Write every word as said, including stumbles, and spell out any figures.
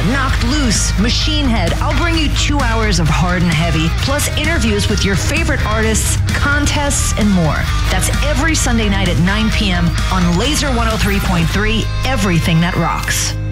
Knocked Loose, Machine Head. I'll bring you two hours of hard and heavy, plus interviews with your favorite artists, contests, and more. That's every Sunday night at nine p.m. on Laser one oh three point three, everything that rocks.